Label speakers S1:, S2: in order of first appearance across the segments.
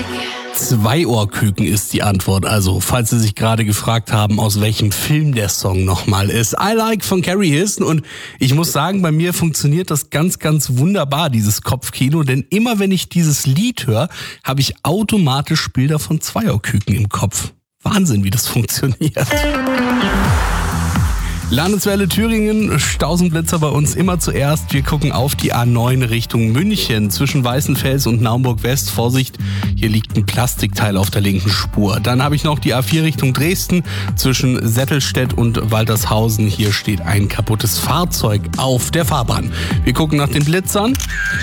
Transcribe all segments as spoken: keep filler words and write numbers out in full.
S1: Zweiohrküken ist die Antwort. Also, falls Sie sich gerade gefragt haben, aus welchem Film der Song nochmal ist. I Like von Carrie Hilson. Und ich muss sagen, bei mir funktioniert das ganz, ganz wunderbar, dieses Kopfkino. Denn immer wenn ich dieses Lied höre, habe ich automatisch Bilder von Zweiohrküken im Kopf. Wahnsinn, wie das funktioniert. Landeswelle Thüringen, Stausenblitzer bei uns immer zuerst. Wir gucken auf die A neun Richtung München zwischen Weißenfels und Naumburg-West. Vorsicht, hier liegt ein Plastikteil auf der linken Spur. Dann habe ich noch die A vier Richtung Dresden zwischen Settelstedt und Waltershausen. Hier steht ein kaputtes Fahrzeug auf der Fahrbahn. Wir gucken nach den Blitzern.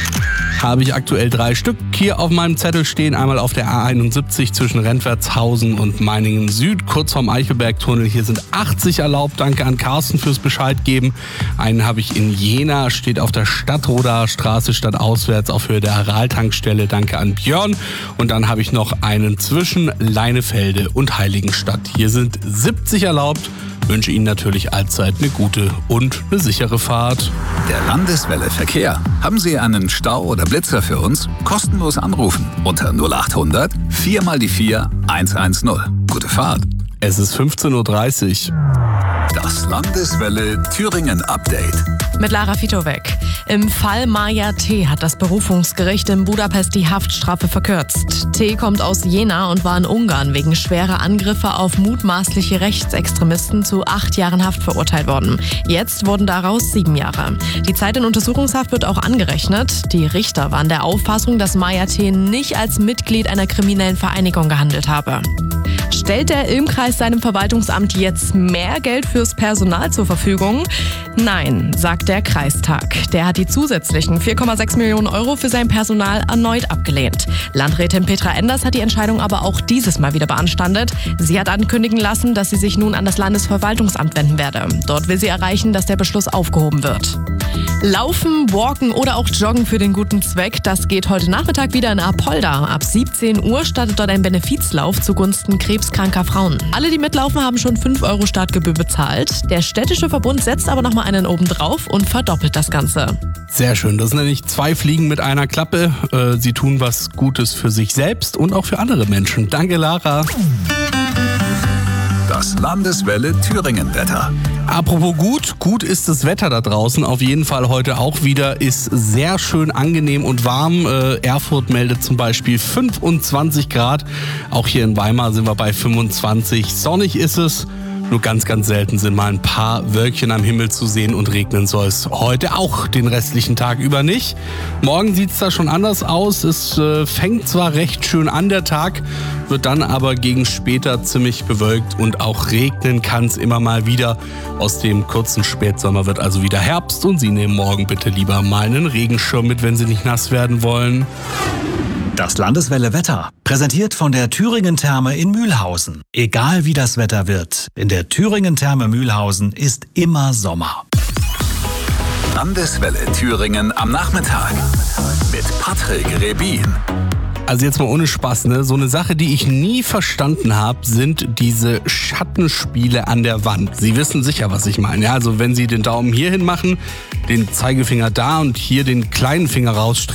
S1: Habe ich aktuell drei Stück hier auf meinem Zettel stehen. Einmal auf der A einundsiebzig zwischen Rentwertshausen und Meiningen Süd, kurz vorm Eichelbergtunnel. Hier sind achtzig erlaubt. Danke an Carsten fürs Bescheid geben. Einen habe ich in Jena, steht auf der Stadtroder Straße stadtauswärts auf Höhe der Aral-Tankstelle. Danke an Björn. Und dann habe ich noch einen zwischen Leinefelde und Heiligenstadt. Hier sind siebzig erlaubt. Wünsche Ihnen natürlich allzeit eine gute und eine sichere Fahrt.
S2: Der Landeswelle Verkehr. Haben Sie einen Stau oder Blitzer für uns? Kostenlos anrufen unter null acht hundert vier mal die vier eins eins null. Gute Fahrt.
S1: Es ist fünfzehn Uhr dreißig.
S2: Das Landeswelle Thüringen Update.
S3: Mit Lara Fitowek. Im Fall Maja T. hat das Berufungsgericht in Budapest die Haftstrafe verkürzt. T. kommt aus Jena und war in Ungarn wegen schwerer Angriffe auf mutmaßliche Rechtsextremisten zu acht Jahren Haft verurteilt worden. Jetzt wurden daraus sieben Jahre. Die Zeit in Untersuchungshaft wird auch angerechnet. Die Richter waren der Auffassung, dass Maja T. nicht als Mitglied einer kriminellen Vereinigung gehandelt habe. Stellt der Ilmkreis seinem Verwaltungsamt jetzt mehr Geld fürs Personal zur Verfügung? Nein, sagt der Kreistag. Der hat die zusätzlichen vier Komma sechs Millionen Euro für sein Personal erneut abgelehnt. Landrätin Petra Enders hat die Entscheidung aber auch dieses Mal wieder beanstandet. Sie hat ankündigen lassen, dass sie sich nun an das Landesverwaltungsamt wenden werde. Dort will sie erreichen, dass der Beschluss aufgehoben wird. Laufen, walken oder auch joggen für den guten Zweck, das geht heute Nachmittag wieder in Apolda. Ab siebzehn Uhr startet dort ein Benefizlauf zugunsten krebskranker Frauen. Alle, die mitlaufen, haben schon fünf Euro Startgebühr bezahlt. Der städtische Verbund setzt aber nochmal einen oben drauf und verdoppelt das Ganze.
S1: Sehr schön, das sind nämlich zwei Fliegen mit einer Klappe. Sie tun was Gutes für sich selbst und auch für andere Menschen. Danke, Lara.
S2: Das Landeswelle Thüringen Wetter.
S1: Apropos gut, gut ist das Wetter da draußen. Auf jeden Fall heute auch wieder. Ist sehr schön angenehm und warm. Äh, Erfurt meldet zum Beispiel fünfundzwanzig Grad. Auch hier in Weimar sind wir bei fünfundzwanzig. Sonnig ist es. Nur ganz, ganz selten sind mal ein paar Wölkchen am Himmel zu sehen und regnen soll es heute auch den restlichen Tag über nicht. Morgen sieht es da schon anders aus. Es äh, fängt zwar recht schön an der Tag, wird dann aber gegen später ziemlich bewölkt und auch regnen kann es immer mal wieder. Aus dem kurzen Spätsommer wird also wieder Herbst und Sie nehmen morgen bitte lieber mal einen Regenschirm mit, wenn Sie nicht nass werden wollen.
S4: Das Landeswelle Wetter, präsentiert von der Thüringen Therme in Mühlhausen. Egal wie das Wetter wird, in der Thüringen Therme Mühlhausen ist immer Sommer.
S2: Landeswelle Thüringen am Nachmittag mit Patrick Rebin.
S1: Also jetzt mal ohne Spaß, ne? So eine Sache, die ich nie verstanden habe, sind diese Schattenspiele an der Wand. Sie wissen sicher, was ich meine. Ja, also wenn Sie den Daumen hier hin machen, den Zeigefinger da und hier den kleinen Finger rausstrecken,